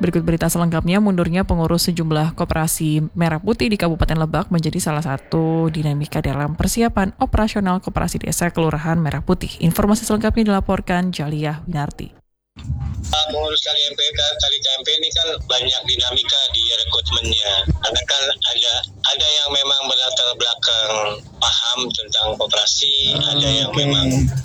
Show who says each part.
Speaker 1: Berikut berita selengkapnya, mundurnya pengurus sejumlah koperasi Merah Putih di Kabupaten Lebak menjadi salah satu dinamika dalam persiapan operasional koperasi desa Kelurahan Merah Putih. Informasi selengkapnya dilaporkan Jaliyah Winarti.
Speaker 2: Pengurus kali KMP ini kan banyak dinamika di rekrutmennya, karena kan ada yang memang berlatar belakang paham tentang koperasi, ada yang memang